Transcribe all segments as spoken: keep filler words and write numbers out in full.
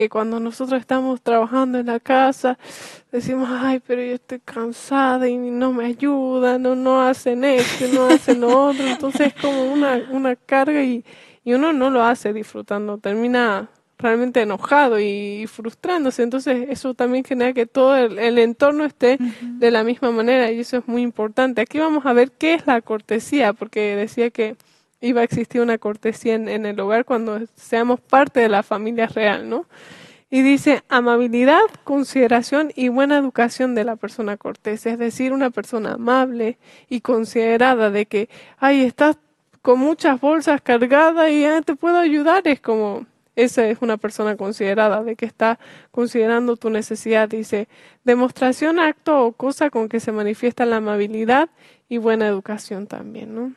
que cuando nosotros estamos trabajando en la casa, decimos, ay, pero yo estoy cansada y no me ayudan, no, no hacen esto, no hacen lo otro, entonces es como una, una carga y, y uno no lo hace disfrutando, termina realmente enojado y frustrándose, entonces eso también genera que todo el, el entorno esté Ujú. de la misma manera y eso es muy importante. Aquí vamos a ver qué es la cortesía, porque decía que iba a existir una cortesía en, en el hogar cuando seamos parte de la familia real, ¿no? Y dice amabilidad, consideración y buena educación de la persona cortés, es decir, una persona amable y considerada de que, ay, estás con muchas bolsas cargadas y ya te puedo ayudar, es como, esa es una persona considerada, de que está considerando tu necesidad, dice, demostración, acto o cosa con que se manifiesta la amabilidad y buena educación también, ¿no?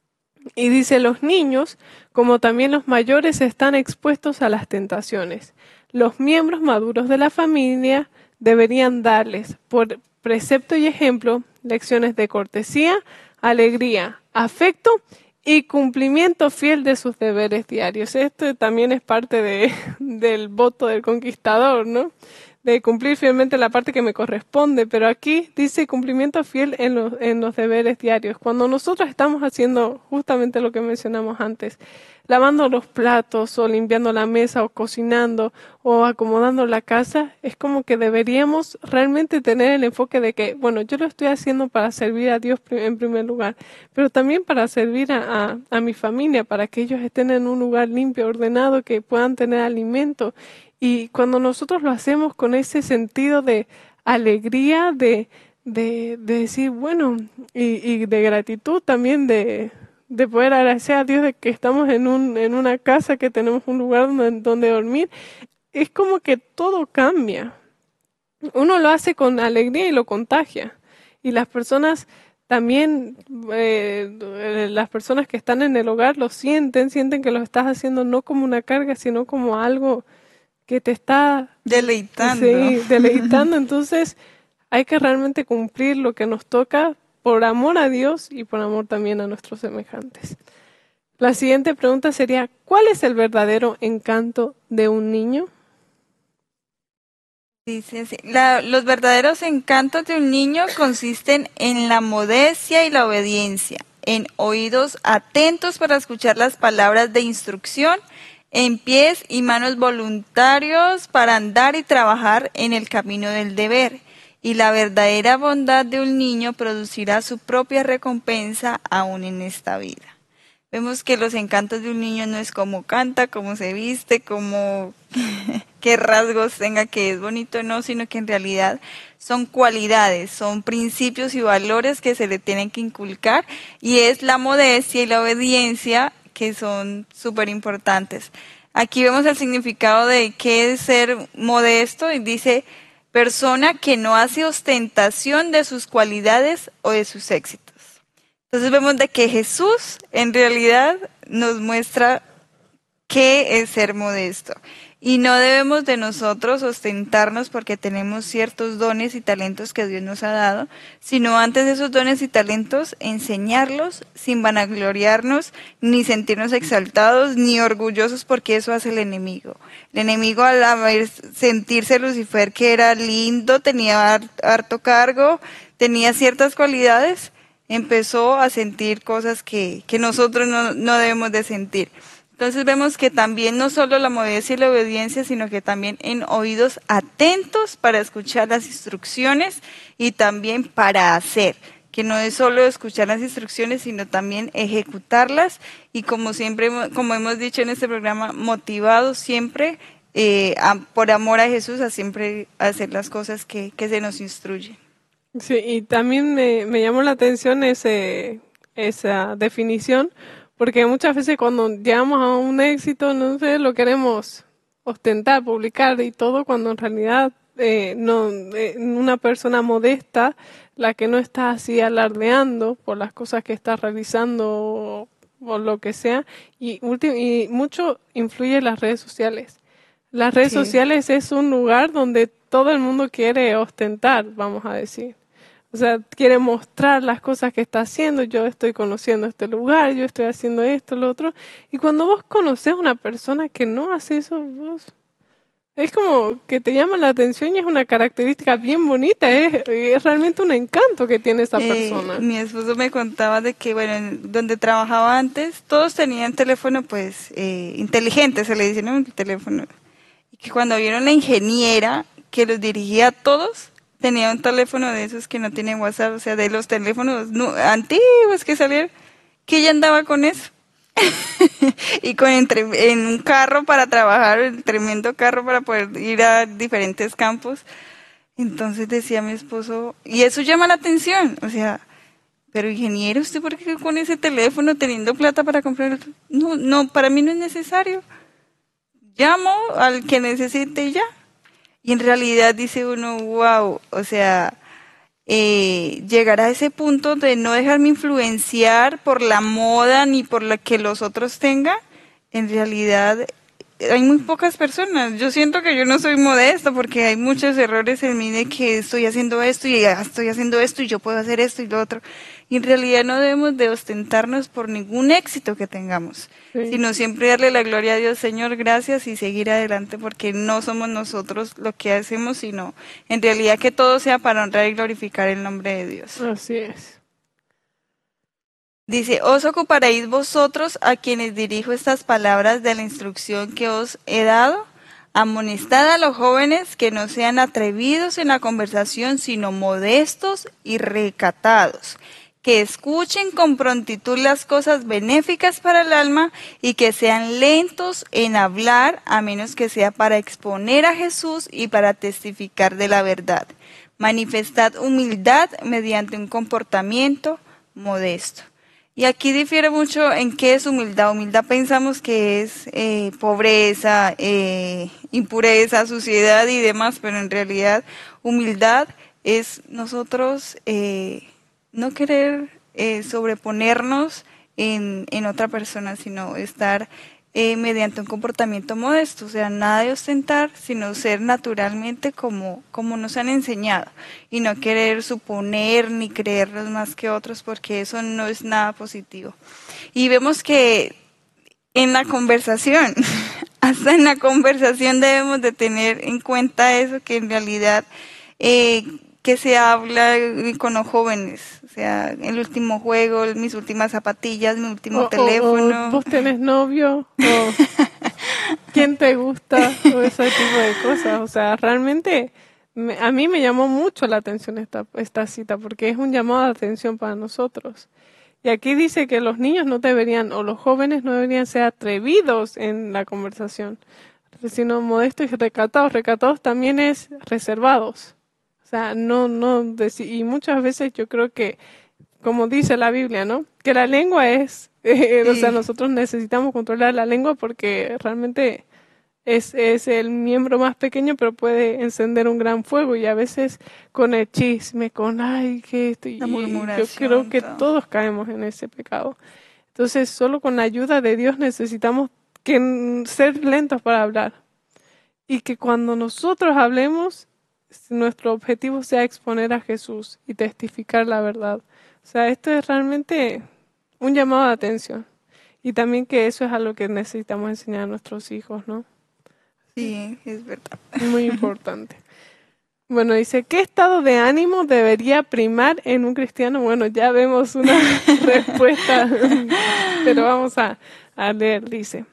Y dice, los niños, como también los mayores, están expuestos a las tentaciones. Los miembros maduros de la familia deberían darles, por precepto y ejemplo, lecciones de cortesía, alegría, afecto y cumplimiento fiel de sus deberes diarios. Esto también es parte de, del voto del conquistador, ¿no? De cumplir fielmente la parte que me corresponde, pero aquí dice cumplimiento fiel en los, en los deberes diarios. Cuando nosotros estamos haciendo justamente lo que mencionamos antes, lavando los platos o limpiando la mesa o cocinando o acomodando la casa, es como que deberíamos realmente tener el enfoque de que, bueno, yo lo estoy haciendo para servir a Dios en primer lugar, pero también para servir a, a, a mi familia, para que ellos estén en un lugar limpio, ordenado, que puedan tener alimento. Y cuando nosotros lo hacemos con ese sentido de alegría, de, de, de decir, bueno, y, y de gratitud también, de, de poder agradecer a Dios de que estamos en un, en una casa, que tenemos un lugar donde, donde dormir, es como que todo cambia. Uno lo hace con alegría y lo contagia. Y las personas también, eh, las personas que están en el hogar lo sienten, sienten que lo estás haciendo no como una carga, sino como algo que te está, Deleitando. sí, deleitando. Entonces hay que realmente cumplir lo que nos toca por amor a Dios y por amor también a nuestros semejantes. La siguiente pregunta sería, ¿cuál es el verdadero encanto de un niño? Dice así, la- los verdaderos encantos de un niño consisten en la modestia y la obediencia, en oídos atentos para escuchar las palabras de instrucción, en pies y manos voluntarios para andar y trabajar en el camino del deber. Y la verdadera bondad de un niño producirá su propia recompensa aún en esta vida. Vemos que los encantos de un niño no es cómo canta, cómo se viste, cómo qué rasgos tenga, que es bonito, no, sino que en realidad son cualidades, son principios y valores que se le tienen que inculcar, y es la modestia y la obediencia que son súper importantes. Aquí vemos el significado de qué es ser modesto, y dice persona que no hace ostentación de sus cualidades o de sus éxitos. Entonces vemos de que Jesús en realidad nos muestra qué es ser modesto. Y no debemos de nosotros ostentarnos porque tenemos ciertos dones y talentos que Dios nos ha dado, sino antes de esos dones y talentos enseñarlos sin vanagloriarnos, ni sentirnos exaltados, ni orgullosos, porque eso hace el enemigo. El enemigo, al haber, sentirse Lucifer que era lindo, tenía harto cargo, tenía ciertas cualidades, empezó a sentir cosas que, que nosotros no, no debemos de sentir. Entonces vemos que también no solo la modestia y la obediencia, sino que también en oídos atentos para escuchar las instrucciones y también para hacer, que no es solo escuchar las instrucciones, sino también ejecutarlas, y como siempre, como hemos dicho en este programa, motivados siempre eh, a, por amor a Jesús, a siempre hacer las cosas que, que se nos instruyen. Sí, y también me, me llamó la atención ese, esa definición, porque muchas veces cuando llegamos a un éxito, no sé, lo queremos ostentar, publicar y todo, cuando en realidad eh, no, eh, una persona modesta, la que no está así alardeando por las cosas que está realizando o, o lo que sea, y, ulti- y mucho influye las redes sociales. Las redes Sí. sociales es un lugar donde todo el mundo quiere ostentar, vamos a decir. O sea, quiere mostrar las cosas que está haciendo. Yo estoy conociendo este lugar, yo estoy haciendo esto, lo otro. Y cuando vos conocés a una persona que no hace eso, vos Es como que te llama la atención y es una característica bien bonita, es, es realmente un encanto que tiene esa Eh, persona. mi esposo me contaba de que, bueno, en donde trabajaba antes, todos tenían teléfono, pues, eh, inteligente, se le dice, ¿no? El teléfono. Y que cuando vieron la ingeniera que los dirigía a todos, tenía un teléfono de esos que no tienen WhatsApp, o sea, de los teléfonos nu- antiguos que salieron, que ella andaba con eso. Y con entre, en un carro para trabajar, un tremendo carro para poder ir a diferentes campos. Entonces decía mi esposo, y eso llama la atención, o sea, pero ingeniero, ¿usted por qué con ese teléfono teniendo plata para comprar otro? No, no, para mí no es necesario. Llamo al que necesite y ya. Y en realidad dice uno, wow, o sea, eh, llegar a ese punto de no dejarme influenciar por la moda ni por la que los otros tengan, en realidad hay muy pocas personas. Yo siento que yo no soy modesta porque hay muchos errores en mí de que estoy haciendo esto y ya estoy haciendo esto y yo puedo hacer esto y lo otro. Y en realidad no debemos de ostentarnos por ningún éxito que tengamos, Sí, sino siempre darle la gloria a Dios, Señor, gracias y seguir adelante porque no somos nosotros lo que hacemos, sino en realidad que todo sea para honrar y glorificar el nombre de Dios. así es. Dice, os ocuparéis vosotros a quienes dirijo estas palabras de la instrucción que os he dado. Amonestad a los jóvenes que no sean atrevidos en la conversación, sino modestos y recatados, que escuchen con prontitud las cosas benéficas para el alma y que sean lentos en hablar, a menos que sea para exponer a Jesús y para testificar de la verdad. Manifestad humildad mediante un comportamiento modesto. Y aquí difiere mucho en qué es humildad. Humildad pensamos que es eh, pobreza, eh, impureza, suciedad y demás, pero en realidad humildad es nosotros eh, no querer eh, sobreponernos en, en otra persona, sino estar eh, mediante un comportamiento modesto, o sea, nada de ostentar, sino ser naturalmente como, como nos han enseñado y no querer suponer ni creernos más que otros porque eso no es nada positivo. Y vemos que en la conversación, hasta en la conversación debemos de tener en cuenta eso, que en realidad eh, que se habla con los jóvenes, o sea, el último juego, mis últimas zapatillas, mi último O, o, o teléfono. vos tenés novio, o quién te gusta, o ese tipo de cosas. O sea, realmente me- a mí me llamó mucho la atención esta, esta cita, porque es un llamado de atención para nosotros. Y aquí dice que los niños no deberían, o los jóvenes no deberían ser atrevidos en la conversación, sino modestos y recatados. Recatados también es reservados. O sea, no, no, deci- y muchas veces yo creo que, como dice la Biblia, ¿no? Que la lengua es, eh, o sea, Sí, nosotros necesitamos controlar la lengua porque realmente es, es el miembro más pequeño, pero puede encender un gran fuego y a veces con el chisme, con, ay, que esto, y la y yo creo murmuración, que todo. todos caemos en ese pecado. Entonces, solo con la ayuda de Dios necesitamos que, mm, ser lentos para hablar y que cuando nosotros hablemos, nuestro objetivo sea exponer a Jesús y testificar la verdad. O sea, esto es realmente un llamado de atención y también que eso es algo que necesitamos enseñar a nuestros hijos, ¿no? Sí, es verdad. Muy importante. Bueno, dice, ¿qué estado de ánimo debería primar en un cristiano? Bueno, ya vemos una respuesta, pero vamos a, a leer. Dice,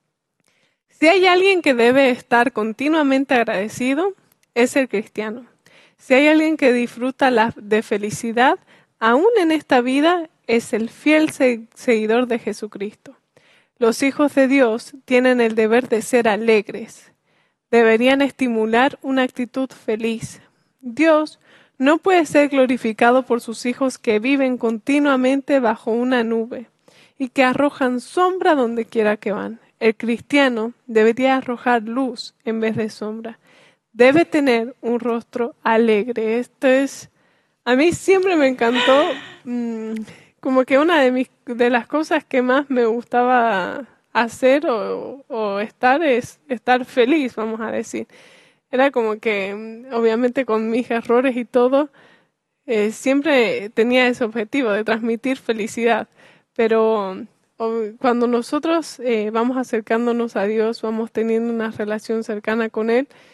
si hay alguien que debe estar continuamente agradecido, es el cristiano. Si hay alguien que disfruta la, de felicidad, aún en esta vida, es el fiel se- seguidor de Jesucristo. Los hijos de Dios tienen el deber de ser alegres. Deberían estimular una actitud feliz. Dios no puede ser glorificado por sus hijos que viven continuamente bajo una nube y que arrojan sombra donde quiera que van. El cristiano debería arrojar luz en vez de sombra. Debe tener un rostro alegre. Esto es, a mí siempre me encantó, mm, como que una de mis, de las cosas que más me gustaba hacer o, o estar es estar feliz, vamos a decir. Era como que, mm, obviamente con mis errores y todo, eh, siempre tenía ese objetivo de transmitir felicidad, pero o- cuando nosotros eh, vamos acercándonos a Dios, vamos teniendo una relación cercana con Él,